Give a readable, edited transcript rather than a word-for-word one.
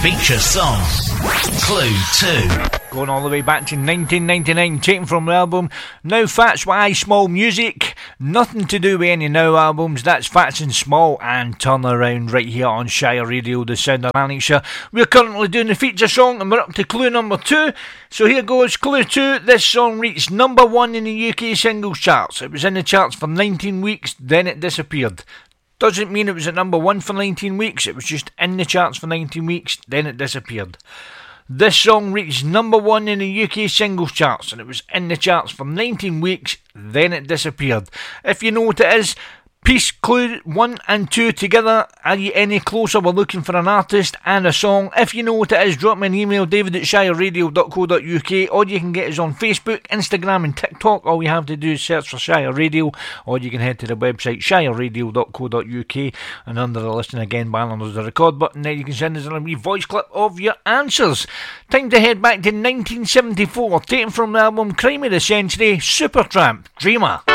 Feature song, Clue 2. Going all the way back to 1999, taken from the album Now Fats Why Small Music. Nothing to do with any Now albums, that's Fats and Small and Turn Around right here on Shire Radio, the sound of Lanarkshire. We're currently doing the feature song and we're up to clue number 2. So here goes clue 2. This song reached number 1 in the UK singles charts. It was in the charts for 19 weeks, then it disappeared. Doesn't mean it was at number 1 for 19 weeks, it was just in the charts for 19 weeks, then it disappeared. This song reached number 1 in the UK singles charts and it was in the charts for 19 weeks, then it disappeared. If you know what it is, piece clue 1 and 2 together. Are you any closer? We're looking for an artist and a song. If you know what it is, drop me an email, david@shireradio.co.uk, or you can get us on Facebook, Instagram and TikTok. All you have to do is search for Shire Radio, or you can head to the website shireradio.co.uk, and under the listen again banner there's the record button. There you can send us a wee voice clip of your answers. Time to head back to 1974, taken from the album Crime of the Century, Supertramp, Dreamer.